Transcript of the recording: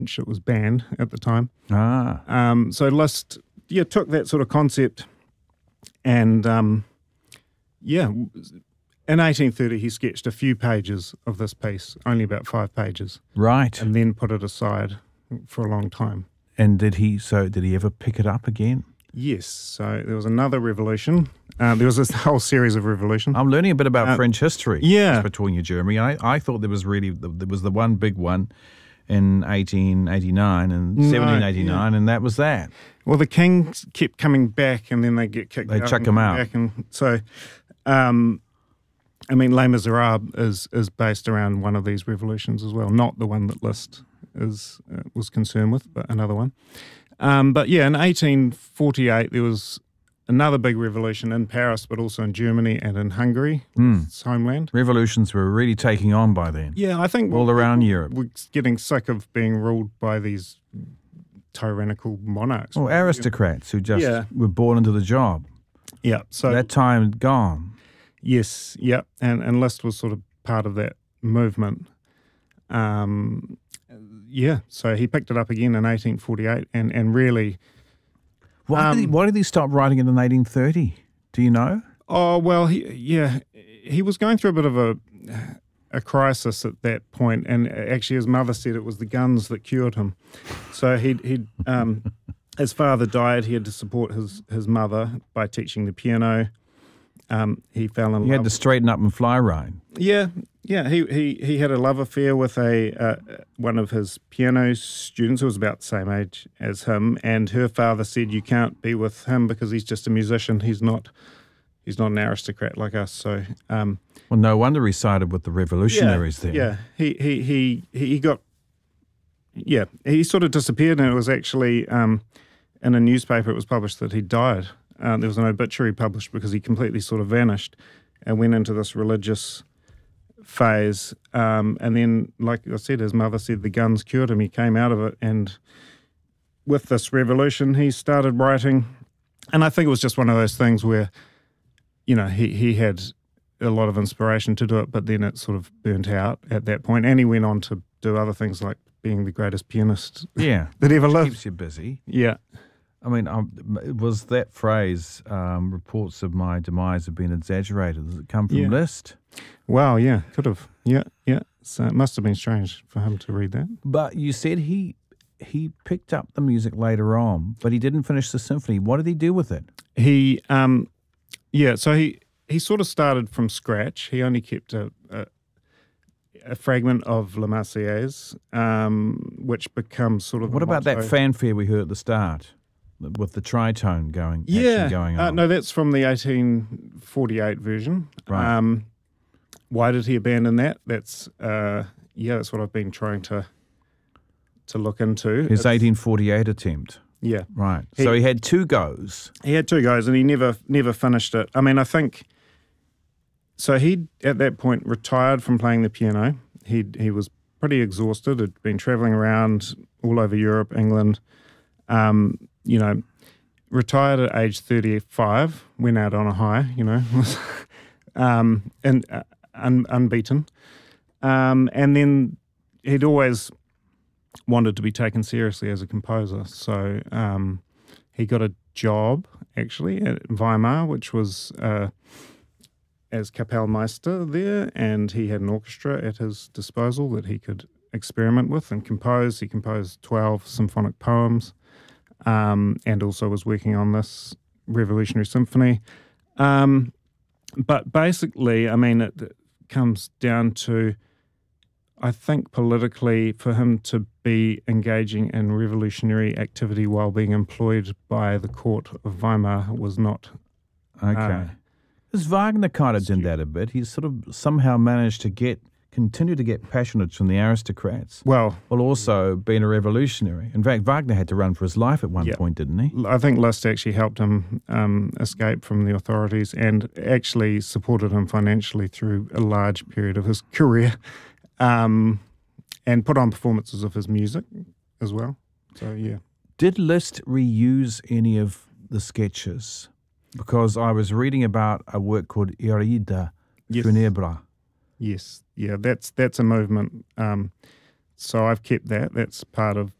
it was banned at the time. Ah. So Liszt, took that sort of concept and, in 1830 he sketched a few pages of this piece, only about 5 pages. Right. And then put it aside for a long time. And did he ever pick it up again? Yes. So there was another revolution. There was this whole series of revolutions. I'm learning a bit about French history. Yeah. Between you, Jeremy. I thought there was the one big one in 1889 and 1789, and that was that. Well, the king kept coming back, and then they get kicked out. They chuck him out. And so, Les Miserables is based around one of these revolutions as well, not the one that Liszt was concerned with, but another one. In 1848 there was another big revolution in Paris, but also in Germany and in Hungary, its homeland. Revolutions were really taking on by then. Yeah, I think all around Europe. We're getting sick of being ruled by these tyrannical monarchs. Or aristocrats who just were born into the job. Yeah, so that time had gone. Yes, yeah, and Liszt was sort of part of that movement. So he picked it up again in 1848 and really... Why did he stop writing it in 1830? Do you know? Oh, well, he was going through a bit of a crisis at that point, and actually his mother said it was the guns that cured him. So his father died. He had to support his mother by teaching the piano. He fell in love. He had to straighten up and fly right. Yeah. He had a love affair with one of his piano students who was about the same age as him, and her father said, "You can't be with him because he's just a musician. He's not an aristocrat like us." So, well, no wonder he sided with the revolutionaries then. Yeah, he got. Yeah, he sort of disappeared, and it was actually in a newspaper. It was published that he died. There was an obituary published because he completely sort of vanished and went into this religious phase. And then, like I said, his mother said the guns cured him. He came out of it. And with this revolution, he started writing. And I think it was just one of those things where, he had a lot of inspiration to do it, but then it sort of burnt out at that point. And he went on to do other things like being the greatest pianist that ever lived. Keeps you busy. Yeah. I mean, was that phrase, reports of my demise have been exaggerated? Does it come from Liszt? Wow, yeah, could have. Yeah. So it must have been strange for him to read that. But you said he picked up the music later on, but he didn't finish the symphony. What did he do with it? So he sort of started from scratch. He only kept a fragment of La Marseillaise, which becomes sort of... What about that fanfare we heard at the start? With the tritone going on. No, that's from the 1848 version. Right. Why did he abandon that? That's what I've been trying to look into. His 1848 attempt. Yeah. Right. So he had 2 goes. He had 2 goes, and he never finished it. I mean, I think so. He at that point retired from playing the piano. He was pretty exhausted. Had been traveling around all over Europe, England. Retired at age 35, went out on a high, and unbeaten. And then he'd always wanted to be taken seriously as a composer. So he got a job, actually, at Weimar, which was as Kapellmeister there, and he had an orchestra at his disposal that he could experiment with and compose. He composed 12 symphonic poems. And also was working on this revolutionary symphony. But basically, I mean, it comes down to, I think politically, for him to be engaging in revolutionary activity while being employed by the court of Weimar was not... Okay. Because Wagner kind of did that a bit. He sort of somehow managed to continue to get patronage from the aristocrats, while also being a revolutionary. In fact, Wagner had to run for his life at one point, didn't he? I think Liszt actually helped him escape from the authorities and actually supported him financially through a large period of his career, and put on performances of his music as well. So, yeah. Did Liszt reuse any of the sketches? Because I was reading about a work called Iride Funèbre. Yes, yeah, that's a movement. So I've kept that. That's part of